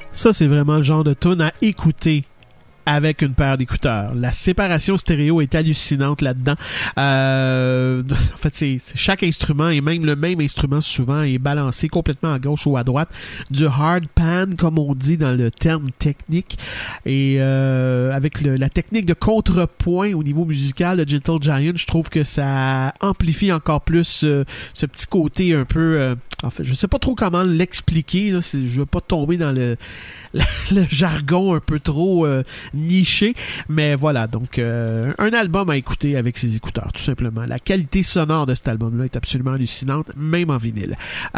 Ça, c'est vraiment le genre de tune à écouter avec une paire d'écouteurs. La séparation stéréo est hallucinante là-dedans. En fait, c'est chaque instrument, et même le même instrument souvent, est balancé complètement à gauche ou à droite. Du hard pan, comme on dit dans le terme technique. Et avec la technique de contrepoint au niveau musical de Gentle Giant, je trouve que ça amplifie encore plus ce petit côté un peu... en fait, je sais pas trop comment l'expliquer. Là, je veux pas tomber dans le jargon un peu trop niché, mais voilà, donc un album à écouter avec ses écouteurs, tout simplement. La qualité sonore de cet album-là est absolument hallucinante, même en vinyle.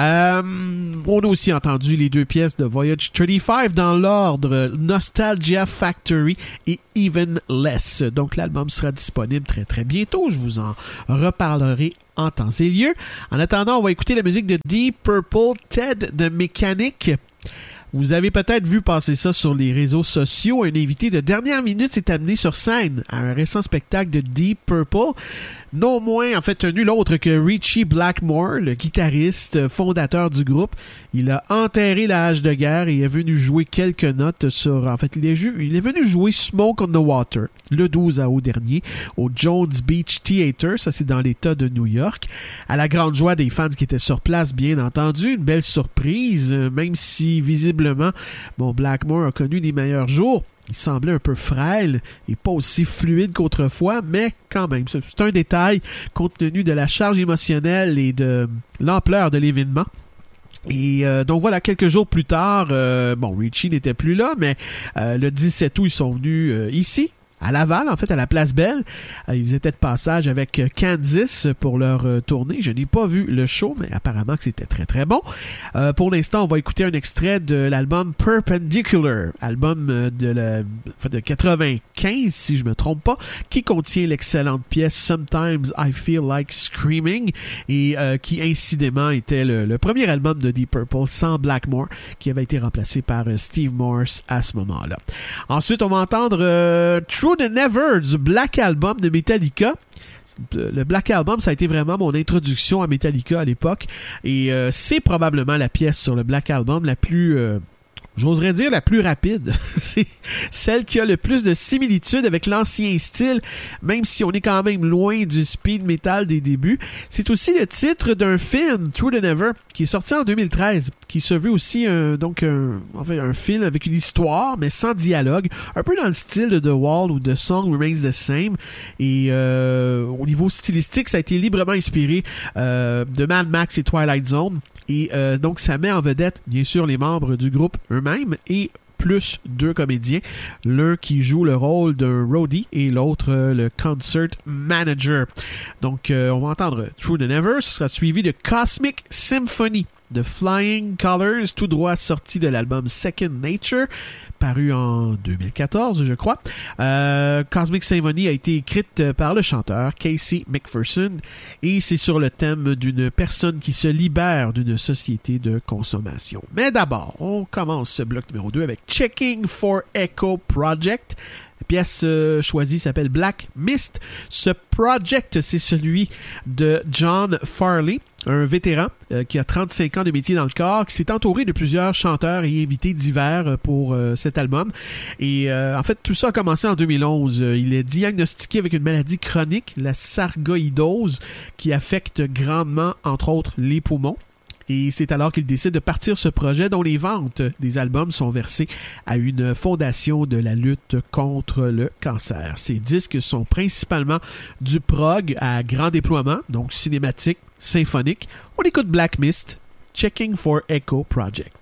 On a aussi entendu les deux pièces de Voyage 35 dans l'ordre Nostalgia Factory et Even Less. Donc l'album sera disponible très très bientôt, je vous en reparlerai en temps et lieu. En attendant, on va écouter la musique de Deep Purple, Ted de Mechanic. Vous avez peut-être vu passer ça sur les réseaux sociaux. Un invité de dernière minute s'est amené sur scène à un récent spectacle de Deep Purple. Non moins, en fait, nul autre que Ritchie Blackmore, le guitariste fondateur du groupe. Il a enterré la hache de guerre et est venu jouer quelques notes sur... En fait, il est venu jouer Smoke on the Water le 12 août dernier au Jones Beach Theater. Ça, c'est dans l'État de New York. À la grande joie des fans qui étaient sur place, bien entendu. Une belle surprise, même si, visiblement, Blackmore a connu des meilleurs jours. Il semblait un peu frêle et pas aussi fluide qu'autrefois, mais quand même, c'est un détail compte tenu de la charge émotionnelle et de l'ampleur de l'événement. Et donc voilà, quelques jours plus tard, Ritchie n'était plus là, mais le 17 août, ils sont venus ici, à Laval, en fait, à la Place Belle. Ils étaient de passage avec Kansas pour leur tournée. Je n'ai pas vu le show, mais apparemment que c'était très, très bon. Pour l'instant, on va écouter un extrait de l'album Perpendicular, album de 95, si je me trompe pas, qui contient l'excellente pièce Sometimes I Feel Like Screaming, et qui, incidemment, était le premier album de Deep Purple sans Blackmore, qui avait été remplacé par Steve Morse à ce moment-là. Ensuite, on va entendre True the Never du Black Album de Metallica. Le Black Album, ça a été vraiment mon introduction à Metallica à l'époque, et c'est probablement la pièce sur le Black Album la plus... j'oserais dire la plus rapide. C'est celle qui a le plus de similitudes avec l'ancien style, même si on est quand même loin du speed metal des débuts. C'est aussi le titre d'un film, True the Never, qui est sorti en 2013, qui se veut aussi un film avec une histoire, mais sans dialogue, un peu dans le style de The Wall ou The Song Remains the Same. Et au niveau stylistique, ça a été librement inspiré de Mad Max et Twilight Zone. Et donc, ça met en vedette, bien sûr, les membres du groupe eux-mêmes et plus deux comédiens, l'un qui joue le rôle d'un roadie et l'autre le concert manager. Donc, on va entendre Through the Never, ce sera suivi de Cosmic Symphony de Flying Colours, tout droit sorti de l'album Second Nature, paru en 2014, je crois. Cosmic Symphony a été écrite par le chanteur Casey McPherson, et c'est sur le thème d'une personne qui se libère d'une société de consommation. Mais d'abord, on commence ce bloc numéro 2 avec Checking for Echo Project. La pièce choisie s'appelle Black Mist. Ce project, c'est celui de John Farley, un vétéran qui a 35 ans de métier dans le corps, qui s'est entouré de plusieurs chanteurs et invités divers pour cet album. Et en fait, tout ça a commencé en 2011. Il est diagnostiqué avec une maladie chronique, la sarcoïdose, qui affecte grandement, entre autres, les poumons. Et c'est alors qu'il décide de partir ce projet dont les ventes des albums sont versées à une fondation de la lutte contre le cancer. Ces disques sont principalement du prog à grand déploiement, donc cinématique, symphonique. On écoute Black Mist, Checking for Echo Project.